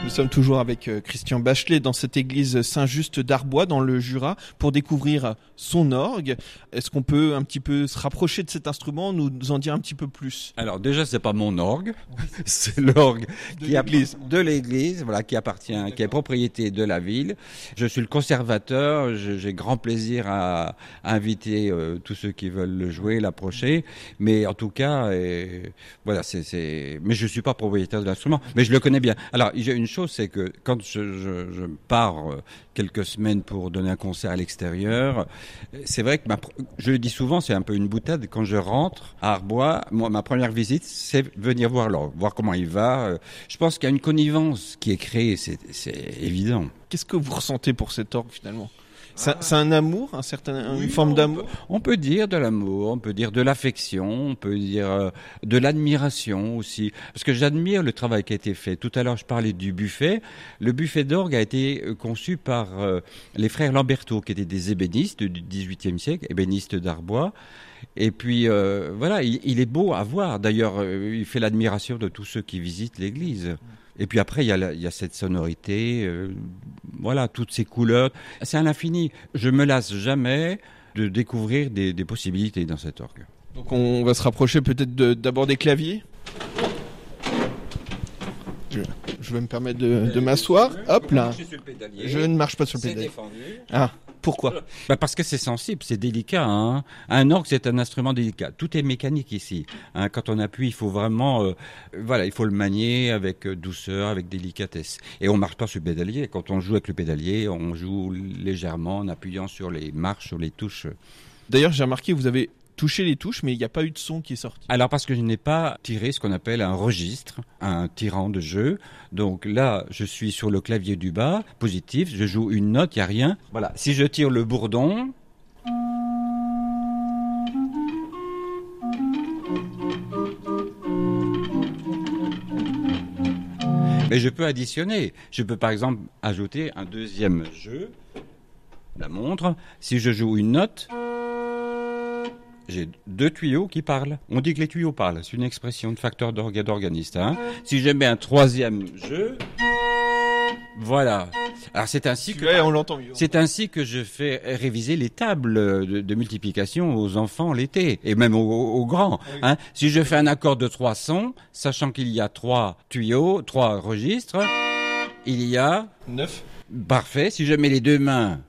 Nous sommes toujours avec Christian Bachelet dans cette église Saint-Just d'Arbois dans le Jura pour découvrir son orgue. Est-ce qu'on peut un petit peu se rapprocher de cet instrument, nous en dire un petit peu plus? Alors déjà, c'est pas mon orgue, c'est l'orgue de l'église, voilà, qui appartient, qui est propriété de la ville. Je suis le conservateur, j'ai grand plaisir à inviter tous ceux qui veulent le jouer, l'approcher. Mais en tout cas, voilà, mais je suis pas propriétaire de l'instrument, mais je le connais bien. Alors, il y a une chose, c'est que quand je pars quelques semaines pour donner un concert à l'extérieur, c'est vrai que je le dis souvent, c'est un peu une boutade. Quand je rentre à Arbois, ma première visite, c'est venir voir l'orgue, voir comment il va. Je pense qu'il y a une connivence qui est créée, c'est évident. Qu'est-ce que vous ressentez pour cet orgue finalement? C'est un amour, une forme d'amour? On peut dire de l'amour, on peut dire de l'affection, on peut dire de l'admiration aussi. Parce que j'admire le travail qui a été fait. Tout à l'heure, je parlais du buffet. Le buffet d'orgue a été conçu par les frères Lamberto, qui étaient des ébénistes du XVIIIe siècle, ébénistes d'Arbois. Et puis, voilà, il est beau à voir. D'ailleurs, il fait l'admiration de tous ceux qui visitent l'église. Et puis après, il y a cette sonorité, voilà, toutes ces couleurs. C'est à l'infini. Je me lasse jamais de découvrir des possibilités dans cet orgue. Donc on va se rapprocher peut-être d'abord des claviers. Je vais me permettre de m'asseoir. Hop là. Je ne marche pas sur le pédalier. C'est défendu. Ah, pourquoi? Parce que c'est sensible, c'est délicat. Hein. Un orgue, c'est un instrument délicat. Tout est mécanique ici. Hein. Quand on appuie, il faut vraiment, voilà, il faut le manier avec douceur, avec délicatesse. Et on marche pas sur le pédalier. Quand on joue avec le pédalier, on joue légèrement en appuyant sur les marches, sur les touches. D'ailleurs, j'ai remarqué, vous avez touché les touches, mais il n'y a pas eu de son qui est sorti. Alors parce que je n'ai pas tiré ce qu'on appelle un registre, un tirant de jeu. Donc là, je suis sur le clavier du bas, positif, je joue une note, il n'y a rien. Voilà, si je tire le bourdon... Mais je peux additionner. Je peux par exemple ajouter un deuxième jeu, la montre. Si je joue une note... J'ai deux tuyaux qui parlent. On dit que les tuyaux parlent. C'est une expression de facteur d'orgue et d'organiste. Hein. Si je mets un troisième jeu, voilà. Alors c'est ainsi que on l'entend mieux. C'est ainsi que je fais réviser les tables de multiplication aux enfants l'été et même aux grands. Oui. Hein. Si je fais un accord de 3 sons, sachant qu'il y a 3 tuyaux, 3 registres, il y a 9. Parfait. Si je mets les deux mains.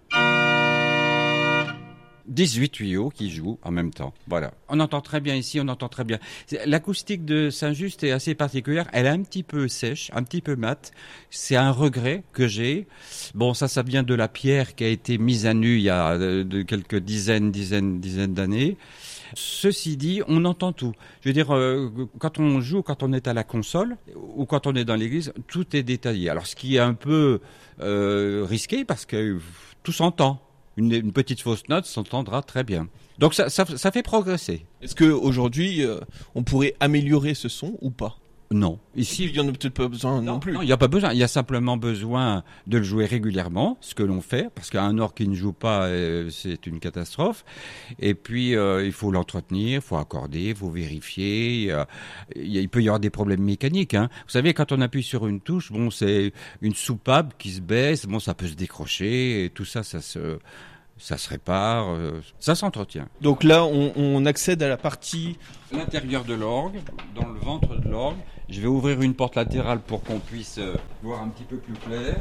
18 tuyaux qui jouent en même temps. Voilà. On entend très bien ici, on entend très bien. L'acoustique de Saint-Just est assez particulière. Elle est un petit peu sèche, un petit peu mate. C'est un regret que j'ai. Bon, ça vient de la pierre qui a été mise à nu il y a de quelques dizaines d'années. Ceci dit, on entend tout. Je veux dire, quand on joue, quand on est à la console ou quand on est dans l'église, tout est détaillé. Alors, ce qui est un peu risqué parce que tout s'entend. Une petite fausse note s'entendra très bien. Donc ça fait progresser. Est-ce qu'aujourd'hui, on pourrait améliorer ce son ou pas? Non. Ici, il n'y en a peut-être pas besoin non plus. Non, il n'y a pas besoin. Il y a simplement besoin de le jouer régulièrement, ce que l'on fait, parce qu'un orgue qui ne joue pas, c'est une catastrophe. Et puis, il faut l'entretenir, il faut accorder, il faut vérifier. Il peut y avoir des problèmes mécaniques. Hein. Vous savez, quand on appuie sur une touche, bon, c'est une soupape qui se baisse, bon, ça peut se décrocher, et tout ça, ça se répare, ça s'entretient. Donc là, on accède à la partie... L'intérieur de l'orgue, dans le ventre de l'orgue. Je vais ouvrir une porte latérale pour qu'on puisse voir un petit peu plus clair.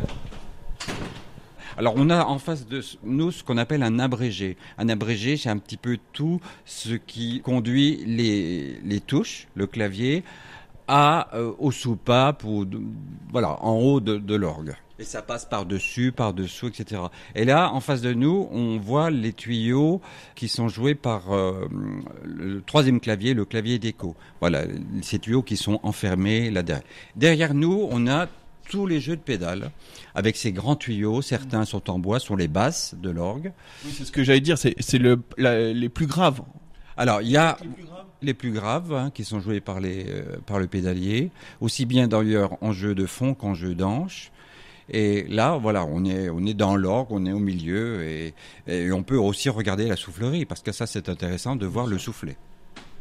Alors on a en face de nous ce qu'on appelle un abrégé. Un abrégé, c'est un petit peu tout ce qui conduit les touches, le clavier, aux soupapes, voilà, en haut de l'orgue. Et ça passe par-dessus, par-dessous, etc. Et là, en face de nous, on voit les tuyaux qui sont joués par le troisième clavier, le clavier d'écho. Voilà, ces tuyaux qui sont enfermés là-derrière. Derrière nous, on a tous les jeux de pédales, avec ces grands tuyaux. Certains sont en bois, sont les basses de l'orgue. Oui, c'est ce que j'allais dire, c'est les plus graves. Alors, il y a les plus graves hein, qui sont joués par le pédalier, aussi bien d'ailleurs en jeu de fond qu'en jeu d'anche. Et là, voilà, on est dans l'orgue, on est au milieu et on peut aussi regarder la soufflerie parce que ça, c'est intéressant de voir le soufflet.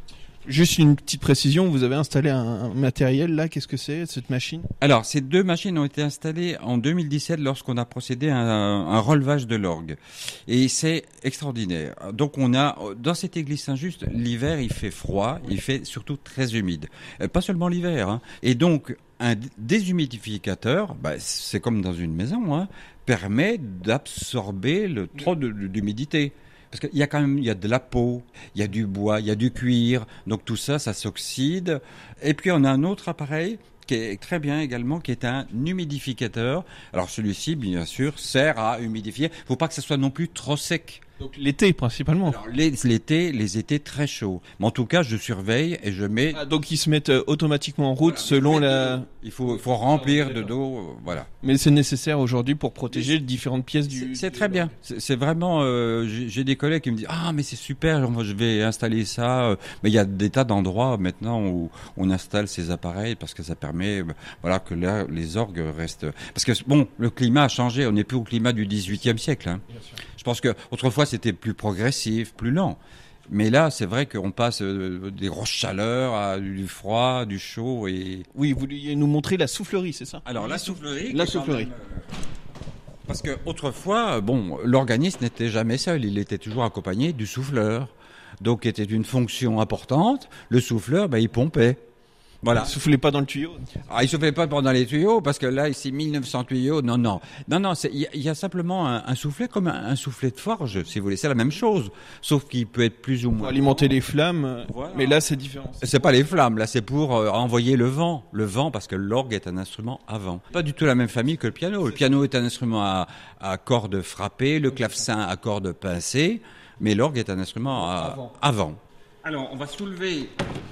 Juste une petite précision, vous avez installé un matériel là, qu'est-ce que c'est cette machine? Alors, ces deux machines ont été installées en 2017 lorsqu'on a procédé à un relevage de l'orgue. Et c'est extraordinaire. Donc, on a, dans cette église Saint-Just, l'hiver, il fait froid, il fait surtout très humide. Pas seulement l'hiver, hein. Et donc, un déshumidificateur, c'est comme dans une maison, hein, permet d'absorber le trop d'humidité. Parce qu'il y a quand même, il y a de la peau, il y a du bois, il y a du cuir, donc tout ça, ça s'oxyde. Et puis on a un autre appareil qui est très bien également, qui est un humidificateur. Alors celui-ci, bien sûr, sert à humidifier. Il ne faut pas que ça soit non plus trop sec. Donc l'été principalement. Alors, l'été, les étés très chauds. Mais en tout cas, je surveille et je mets... donc ils se mettent automatiquement en route selon la... Il faut remplir d'eau, voilà. Mais c'est nécessaire aujourd'hui pour protéger les différentes pièces du... C'est très bien. C'est vraiment... j'ai des collègues qui me disent « Ah, mais c'est super, je vais installer ça. » Mais il y a des tas d'endroits maintenant où on installe ces appareils parce que ça permet voilà, que les orgues restent... Parce que, bon, le climat a changé. On n'est plus au climat du XVIIIe siècle. Hein. Je pense que autrefois c'était plus progressif, plus lent. Mais là, c'est vrai qu'on passe des grosses chaleurs à du froid, du chaud et... Oui, vous vouliez nous montrer la soufflerie, c'est ça? Alors la soufflerie... La soufflerie. Parce que autrefois, bon, l'organisme n'était jamais seul, il était toujours accompagné du souffleur. Donc, était une fonction importante. Le souffleur, il pompait. Voilà. Il soufflait pas dans le tuyau? Il soufflait pas dans les tuyaux parce que là, ici, 1900 tuyaux. Non. Il y a simplement un soufflet comme un soufflet de forge, si vous voulez. C'est la même chose. Sauf qu'il peut être plus ou moins. Pour alimenter les flammes. Voilà. Mais là, c'est différent. C'est pas les flammes. Là, c'est pour envoyer le vent. Le vent, parce que l'orgue est un instrument à vent. Pas du tout la même famille que le piano. Le piano est un instrument à cordes frappées. Le clavecin à cordes pincées. Mais l'orgue est un instrument à vent. Alors, on va soulever.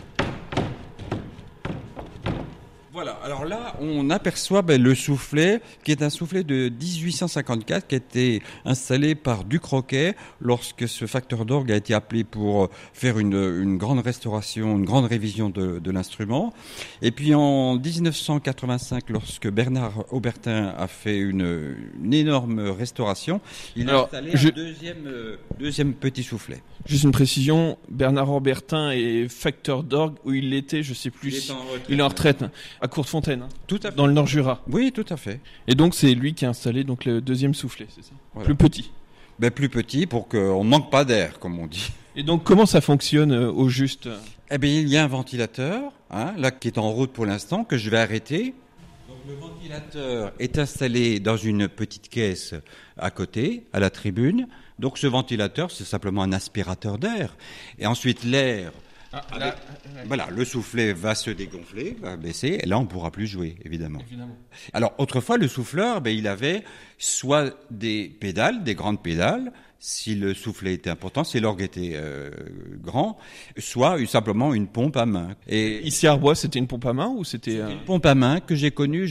Voilà, alors là, on aperçoit le soufflet, qui est un soufflet de 1854, qui a été installé par Ducroquet lorsque ce facteur d'orgue a été appelé pour faire une grande restauration, une grande révision de l'instrument. Et puis en 1985, lorsque Bernard Aubertin a fait une énorme restauration, il a installé un deuxième petit soufflet. Juste une précision, Bernard Aubertin est facteur d'orgue, où il était, je sais plus, il est en retraite. À Courtefontaine, hein, tout à fait. Dans le Nord-Jura. Oui, tout à fait. Et donc c'est lui qui a installé donc le deuxième soufflet, c'est ça? Voilà. Plus petit. Plus petit pour qu'on ne manque pas d'air, comme on dit. Et donc comment ça fonctionne au juste? Il y a un ventilateur, là qui est en route pour l'instant, que je vais arrêter. Donc le ventilateur est installé dans une petite caisse à côté, à la tribune. Donc ce ventilateur, c'est simplement un aspirateur d'air. Et ensuite l'air... Voilà, le soufflet va se dégonfler, va baisser, et là on ne pourra plus jouer, évidemment. Alors autrefois, le souffleur, il avait soit des pédales, des grandes pédales, si le soufflet était important, si l'orgue était grand, soit simplement une pompe à main. Et ici à Arbois, c'était une pompe à main ou c'était une pompe à main que j'ai connue.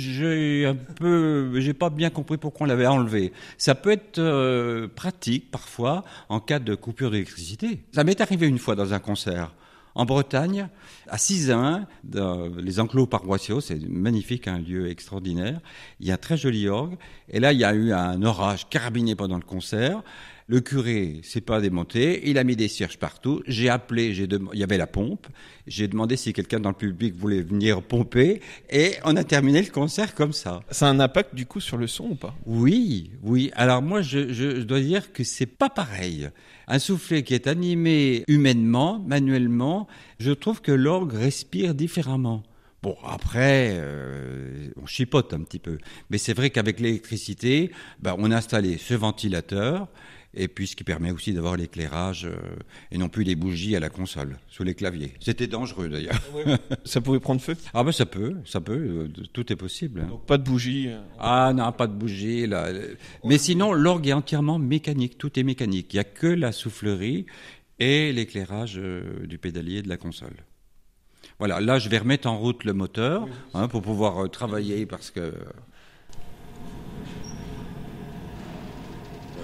J'ai pas bien compris pourquoi on l'avait enlevée. Ça peut être pratique parfois en cas de coupure d'électricité. Ça m'est arrivé une fois dans un concert. En Bretagne, à Sizun, dans les enclos paroissiaux, c'est magnifique, un lieu extraordinaire. Il y a un très joli orgue. Et là, il y a eu un orage carabiné pendant le concert. Le curé s'est pas démonté, il a mis des cierges partout. J'ai appelé, il y avait la pompe. J'ai demandé si quelqu'un dans le public voulait venir pomper, et on a terminé le concert comme ça. Ça a un impact du coup sur le son ou pas? Oui. Alors moi, je dois dire que c'est pas pareil. Un soufflet qui est animé humainement, manuellement, je trouve que l'orgue respire différemment. Bon, après, on chipote un petit peu. Mais c'est vrai qu'avec l'électricité, on a installé ce ventilateur, et puis ce qui permet aussi d'avoir l'éclairage et non plus les bougies à la console, sous les claviers. C'était dangereux d'ailleurs. Ouais. Ça pouvait prendre feu? Ça peut, tout est possible. Hein. Donc pas de bougies? Non, pas de bougies. Là. Mais sinon, l'orgue est entièrement mécanique, tout est mécanique. Il n'y a que la soufflerie et l'éclairage du pédalier de la console. Voilà, là je vais remettre en route le moteur pour pouvoir travailler parce que...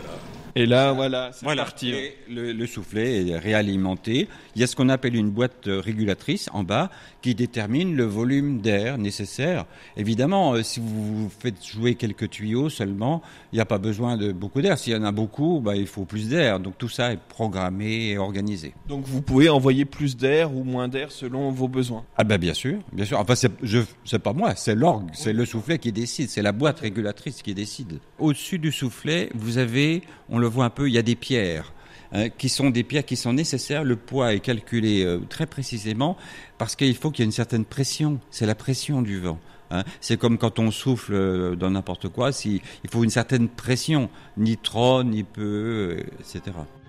Et là, voilà, c'est Voilà, parti. et le soufflet est réalimenté. Il y a ce qu'on appelle une boîte régulatrice en bas qui détermine le volume d'air nécessaire. Évidemment, si vous faites jouer quelques tuyaux seulement, il n'y a pas besoin de beaucoup d'air. S'il y en a beaucoup, il faut plus d'air. Donc tout ça est programmé et organisé. Donc vous pouvez envoyer plus d'air ou moins d'air selon vos besoins. Ah bien sûr, bien sûr. Enfin, c'est pas moi, c'est l'orgue, c'est le soufflet qui décide, c'est la boîte régulatrice qui décide. Au-dessus du soufflet, vous avez, on le voit un peu, il y a des pierres. Qui sont des pierres qui sont nécessaires. Le poids est calculé très précisément parce qu'il faut qu'il y ait une certaine pression. C'est la pression du vent. C'est comme quand on souffle dans n'importe quoi. Il faut une certaine pression, ni trop, ni peu, etc.